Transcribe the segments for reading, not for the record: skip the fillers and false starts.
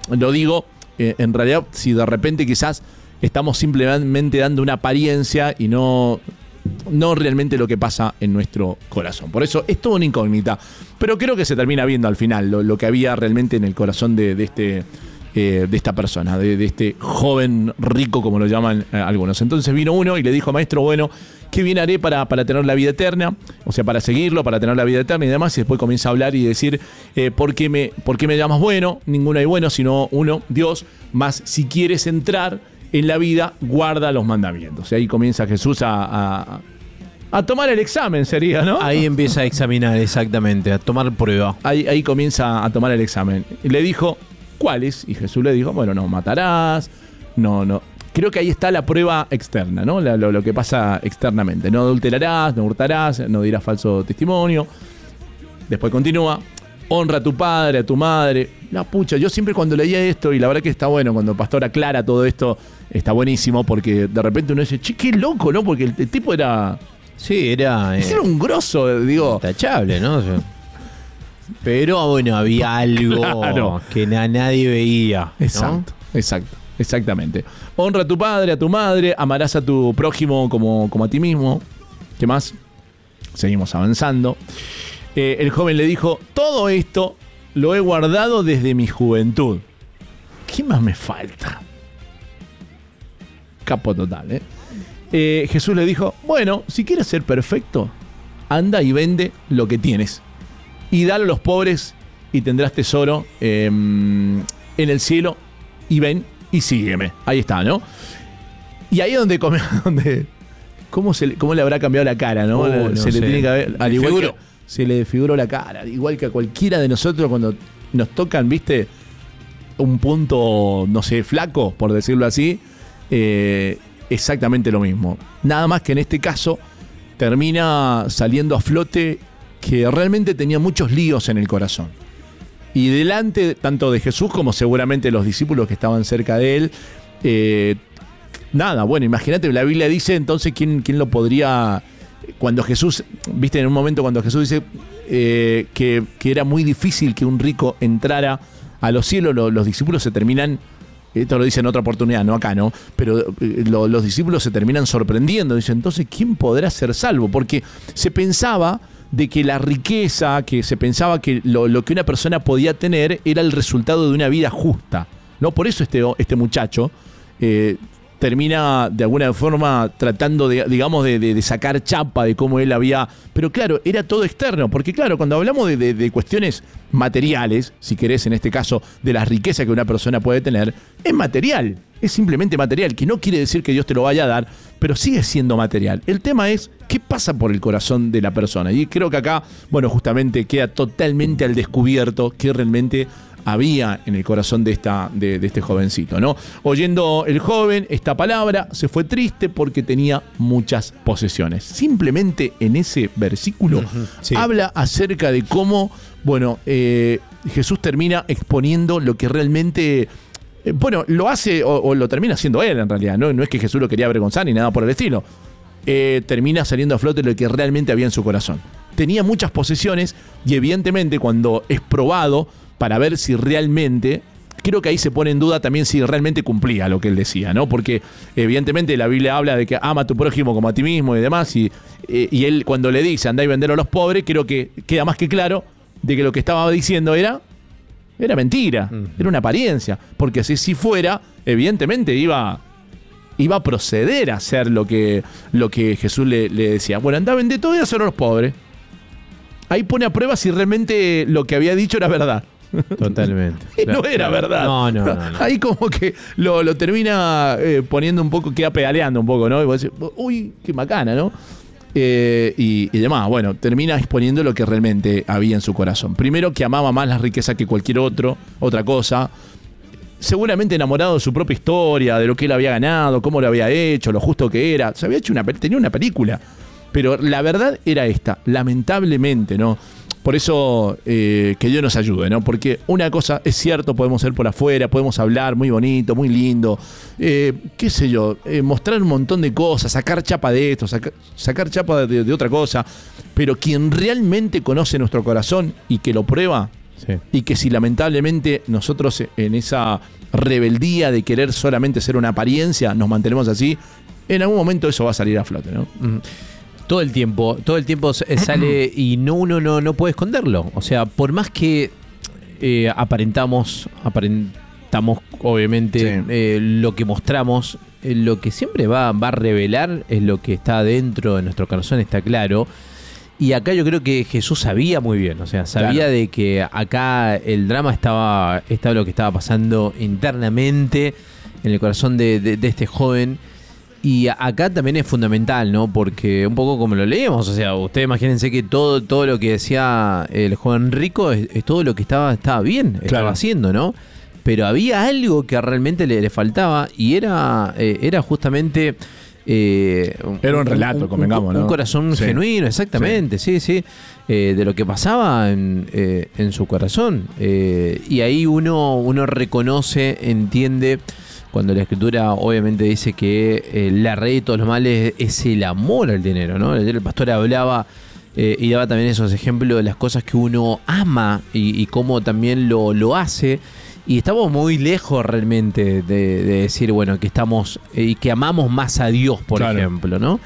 lo digo, en realidad, si de repente quizás estamos simplemente dando una apariencia y no realmente lo que pasa en nuestro corazón. Por eso es toda una incógnita. Pero creo que se termina viendo al final lo que había realmente en el corazón de esta persona, de este joven rico, como lo llaman algunos. Entonces vino uno y le dijo: maestro, bueno, ¿qué bien haré para tener la vida eterna? O sea, para seguirlo, para tener la vida eterna y demás. Y después comienza a hablar y decir: ¿por qué me llamas bueno? Ninguno hay bueno, sino uno, Dios. Más si quieres entrar en la vida, guarda los mandamientos. Y ahí comienza Jesús a tomar el examen, sería, ¿no? Ahí empieza a examinar, exactamente, a tomar prueba. Ahí comienza a tomar el examen. Y le dijo: ¿cuáles? Y Jesús le dijo: bueno, no matarás, no. Creo que ahí está la prueba externa, ¿no? Lo que pasa externamente. No adulterarás, no hurtarás, no dirás falso testimonio. Después continúa: honra a tu padre, a tu madre. La pucha, yo siempre cuando leía esto, y la verdad que está bueno, cuando el pastor aclara todo esto, está buenísimo, porque de repente uno dice: che, qué loco, ¿no? Porque el tipo era... Sí, era... era un grosso, digo. Tachable, ¿no? Pero bueno, había algo claro, que nadie veía, ¿no? Exactamente. Honra a tu padre, a tu madre, amarás a tu prójimo como a ti mismo. ¿Qué más? Seguimos avanzando. El joven le dijo: todo esto lo he guardado desde mi juventud. ¿Qué más me falta? Capo total, ¿eh? Jesús le dijo: bueno, si quieres ser perfecto, anda y vende lo que tienes y dalo a los pobres y tendrás tesoro en el cielo, y ven y sígueme. Ahí está, ¿no? Y ahí es donde ¿cómo le habrá cambiado la cara, ¿no? No se sé. le tiene que ver, al igual Desfiguró. que se le desfiguró la cara, igual que a cualquiera de nosotros cuando nos tocan, ¿viste? Un punto, no sé, flaco, por decirlo así. Exactamente lo mismo. Nada más que en este caso termina saliendo a flote que realmente tenía muchos líos en el corazón. Y delante tanto de Jesús como seguramente los discípulos que estaban cerca de él, nada, bueno, imagínate, la Biblia dice entonces quién lo podría... Cuando Jesús, viste, en un momento cuando Jesús dice que era muy difícil que un rico entrara a los cielos, los discípulos se terminan... Esto lo dice en otra oportunidad, no acá, ¿no? Pero los discípulos se terminan sorprendiendo. Dicen: entonces, ¿quién podrá ser salvo? Porque se pensaba de que la riqueza, que se pensaba que lo que una persona podía tener era el resultado de una vida justa, ¿no? Por eso este muchacho termina de alguna forma tratando de sacar chapa de cómo él había... Pero claro, era todo externo, porque claro, cuando hablamos de cuestiones materiales, si querés, en este caso, de la riqueza que una persona puede tener, es material, es simplemente material, que no quiere decir que Dios te lo vaya a dar, pero sigue siendo material. El tema es qué pasa por el corazón de la persona, y creo que acá, bueno, justamente queda totalmente al descubierto qué realmente había en el corazón de este jovencito, ¿no? Oyendo el joven esta palabra, se fue triste porque tenía muchas posesiones. Simplemente en ese versículo sí, habla acerca de cómo, bueno, Jesús termina exponiendo lo que realmente... bueno, lo hace o lo termina haciendo él en realidad, ¿no? No es que Jesús lo quería avergonzar ni nada por el estilo. Termina saliendo a flote lo que realmente había en su corazón. Tenía muchas posesiones y evidentemente cuando es probado para ver si realmente, creo que ahí se pone en duda también si realmente cumplía lo que él decía, ¿no? Porque evidentemente la Biblia habla de que ama a tu prójimo como a ti mismo y demás, y él cuando le dice andá y vendelo a los pobres, creo que queda más que claro de que lo que estaba diciendo era mentira, era una apariencia, porque si fuera, evidentemente iba a proceder a hacer lo que Jesús le decía. Bueno, andá, vendé todo y dáselo a los pobres. Ahí pone a prueba si realmente lo que había dicho era verdad. Totalmente. Y no era verdad. No. Ahí como que lo termina poniendo un poco, queda pedaleando un poco, ¿no? Y vos decís: uy, qué macana, ¿no? Y demás. Bueno, termina exponiendo lo que realmente había en su corazón. Primero, que amaba más la riqueza que cualquier otra cosa. Seguramente enamorado de su propia historia, de lo que él había ganado, cómo lo había hecho, lo justo que era. Se había hecho tenía una película. Pero la verdad era esta, lamentablemente, ¿no? Por eso que Dios nos ayude, ¿no? Porque una cosa es cierto, podemos ser por afuera, podemos hablar muy bonito, muy lindo, qué sé yo, mostrar un montón de cosas, sacar chapa de esto, sacar chapa de otra cosa, pero quien realmente conoce nuestro corazón y que lo prueba, Sí. Y que si lamentablemente nosotros en esa rebeldía de querer solamente ser una apariencia nos mantenemos así, en algún momento eso va a salir a flote, ¿no? Todo el tiempo sale y uno no puede esconderlo. O sea, por más que aparentamos obviamente lo que mostramos, lo que siempre va a revelar es lo que está dentro de nuestro corazón, está claro. Y acá yo creo que Jesús sabía muy bien, o sea, sabía de que acá el drama estaba lo que estaba pasando internamente en el corazón de este joven. Y acá también es fundamental, ¿no? Porque un poco como lo leemos, o sea, ustedes imagínense que todo lo que decía el joven rico es todo lo que estaba bien, estaba haciendo, ¿no? Pero había algo que realmente le faltaba y era justamente... era un relato, convengamos, ¿no? Un corazón genuino, exactamente, sí. De lo que pasaba en su corazón. Y ahí uno reconoce, entiende... Cuando la Escritura obviamente dice que la raíz de todos los males es el amor al dinero, ¿no? El pastor hablaba y daba también esos ejemplos de las cosas que uno ama y cómo también lo hace. Y estamos muy lejos realmente de decir, bueno, que estamos y que amamos más a Dios, por ejemplo, ¿no?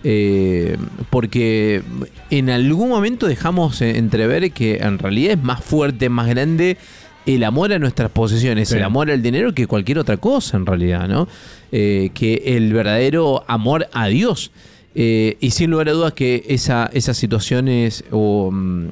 Porque en algún momento dejamos entrever que en realidad es más fuerte, más grande el amor a nuestras posesiones, el amor al dinero que cualquier otra cosa en realidad, ¿no? Que el verdadero amor a Dios. Y sin lugar a dudas que esas situaciones o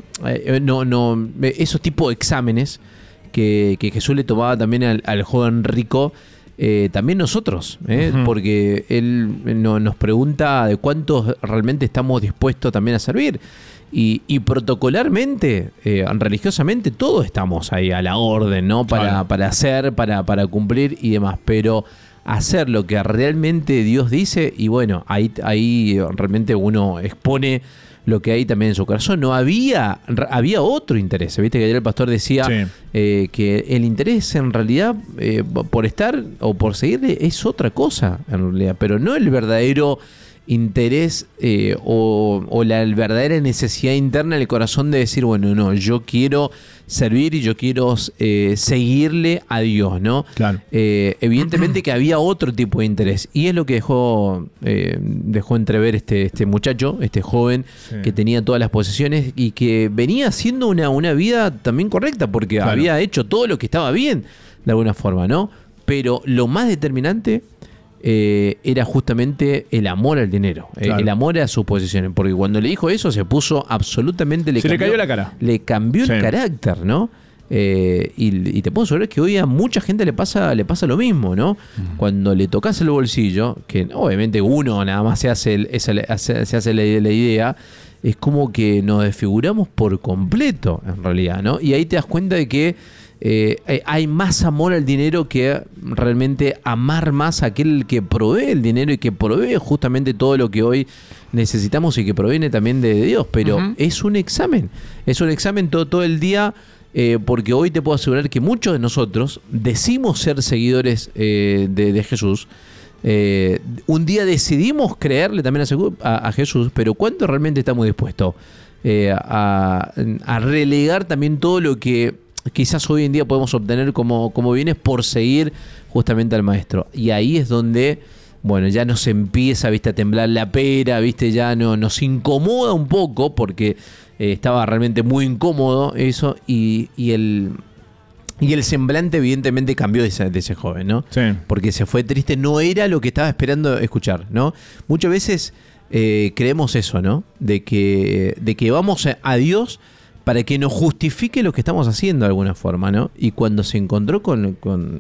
esos tipos de exámenes que Jesús le tomaba también al joven rico, también nosotros, porque él nos pregunta de cuántos realmente estamos dispuestos también a servir. Y protocolarmente, religiosamente, todos estamos ahí a la orden, ¿no? Para hacer, para cumplir y demás. Pero hacer lo que realmente Dios dice, y bueno, ahí realmente uno expone lo que hay también en su corazón. No había otro interés. Viste que ayer el pastor decía que el interés en realidad por estar o por seguirle es otra cosa, en realidad, pero no el verdadero interés o la verdadera necesidad interna del corazón de decir, bueno, no, yo quiero servir y yo quiero seguirle a Dios, ¿no? Claro. Evidentemente que había otro tipo de interés y es lo que dejó entrever este muchacho, este joven que tenía todas las posesiones y que venía haciendo una vida también correcta porque había hecho todo lo que estaba bien de alguna forma, ¿no? Pero lo más determinante era justamente el amor al dinero, el amor a sus posesiones, porque cuando le dijo eso se puso absolutamente... le cayó la cara. Le cambió el carácter, ¿no? Y te puedo asegurar que hoy a mucha gente le pasa lo mismo, ¿no? Cuando le tocas el bolsillo, que obviamente uno nada más se hace la idea, es como que nos desfiguramos por completo, en realidad, ¿no? Y ahí te das cuenta de que hay más amor al dinero que realmente amar más a aquel que provee el dinero y que provee justamente todo lo que hoy necesitamos y que proviene también de Dios. Pero es un examen todo el día, porque hoy te puedo asegurar que muchos de nosotros decimos ser seguidores de Jesús. Un día decidimos creerle también a Jesús, pero ¿cuánto realmente estamos dispuestos a relegar también todo lo que quizás hoy en día podemos obtener como bienes por seguir justamente al maestro? Y ahí es donde, bueno, ya nos empieza, viste, a temblar la pera, viste, ya nos incomoda un poco porque estaba realmente muy incómodo eso y el semblante evidentemente cambió de ese joven, ¿no? Sí. Porque se fue triste, no era lo que estaba esperando escuchar, ¿no? Muchas veces creemos eso, ¿no? De que vamos a Dios para que nos justifique lo que estamos haciendo de alguna forma, ¿no? Y cuando se encontró con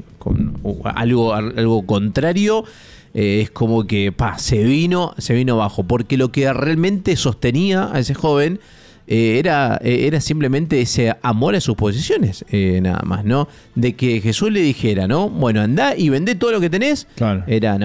algo contrario, es como que se vino abajo, porque lo que realmente sostenía a ese joven era simplemente ese amor a sus posesiones, nada más, ¿no? De que Jesús le dijera, ¿no? Bueno, andá y vendé todo lo que tenés. Claro.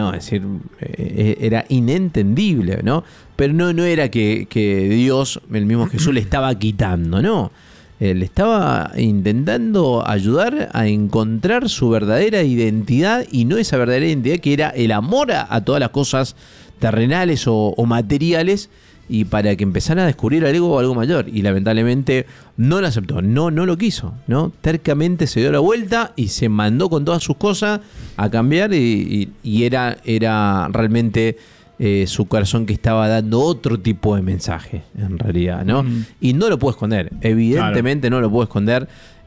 Era inentendible, ¿no? Pero no era que Dios, el mismo Jesús, le estaba quitando, ¿no? Él estaba intentando ayudar a encontrar su verdadera identidad y no esa verdadera identidad que era el amor a todas las cosas terrenales o materiales y para que empezara a descubrir algo mayor. Y lamentablemente no lo aceptó, no lo quiso, ¿no? Tercamente se dio la vuelta y se mandó con todas sus cosas a cambiar y era realmente su corazón que estaba dando otro tipo de mensaje, en realidad, ¿no? Y no lo puedo esconder, evidentemente no lo puedo esconder.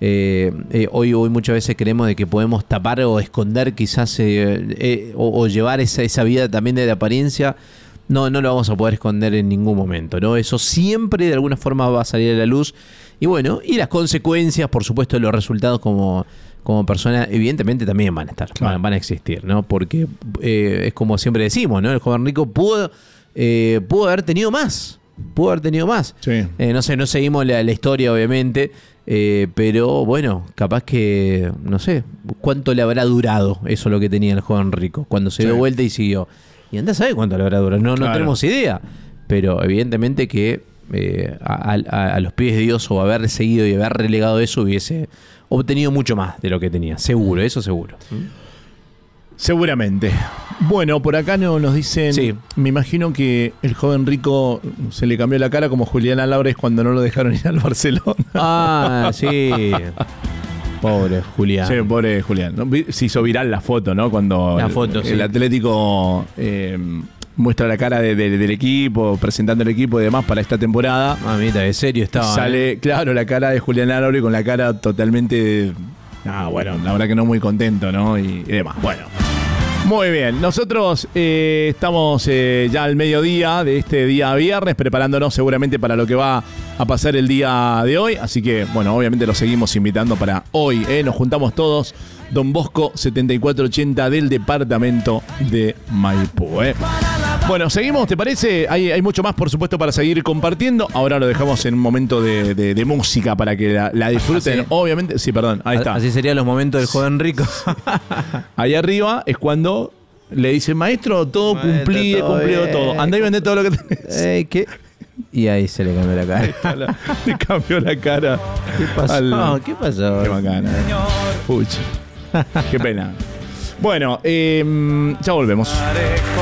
Hoy muchas veces creemos de que podemos tapar o esconder quizás o llevar esa vida también de apariencia. No lo vamos a poder esconder en ningún momento, ¿no? Eso siempre de alguna forma va a salir a la luz. Y bueno, y las consecuencias, por supuesto, los resultados como persona, evidentemente también van a estar, claro. van a existir, ¿no? Porque es como siempre decimos, ¿no? El joven rico pudo haber tenido más. Sí. No seguimos la historia, obviamente, pero bueno, capaz que, no sé, cuánto le habrá durado eso lo que tenía el joven rico, cuando se dio vuelta y siguió. Y andá a saber cuánto le habrá durado, no tenemos idea, pero evidentemente que a los pies de Dios o haber seguido y haber relegado eso hubiese obtenido mucho más de lo que tenía, seguro, eso seguro. Seguramente. Bueno, por acá nos dicen, me imagino que el joven rico se le cambió la cara como Julián Álvarez cuando no lo dejaron ir al Barcelona. Ah, sí. Pobre Julián. Sí, pobre Julián. Se hizo viral la foto, ¿no? Cuando el Atlético muestra la cara del equipo, presentando el equipo y demás para esta temporada. Mamita, de serio estaba. Sale, claro, la cara de Julián Álvarez con la cara totalmente... bueno, la verdad que no muy contento, ¿no? Y demás. Bueno. Muy bien, nosotros estamos ya al mediodía de este día viernes, preparándonos seguramente para lo que va a pasar el día de hoy. Así que, bueno, obviamente los seguimos invitando para hoy. Nos juntamos todos, Don Bosco 7480 del departamento de Maipú. Bueno, seguimos, ¿te parece? Hay mucho más, por supuesto, para seguir compartiendo. Ahora lo dejamos en un momento de música para que la disfruten. ¿Así? Obviamente, sí, perdón, ahí está. Así serían los momentos del joven rico. Ahí arriba es cuando le dice, maestro, todo cumplido todo. Andá y vendé todo lo que tenés. ¿Qué? Y ahí se le cambió la cara. Le cambió la cara. ¿Qué pasó? ¿Qué pasó? Qué bacana. Pucha. Qué pena. Bueno, ya volvemos.